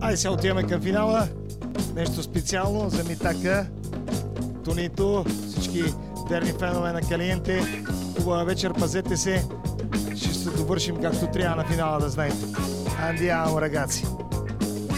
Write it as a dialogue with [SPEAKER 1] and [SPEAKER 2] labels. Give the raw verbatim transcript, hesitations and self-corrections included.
[SPEAKER 1] Айде сега отиваме към финала. Нещо специално за Митака, Тонито, всички верни фенове на Калиенте. Хубава вечер, пазете се. Ще се довършим както трябва на финала, да знаете. Андиамо, рагаци!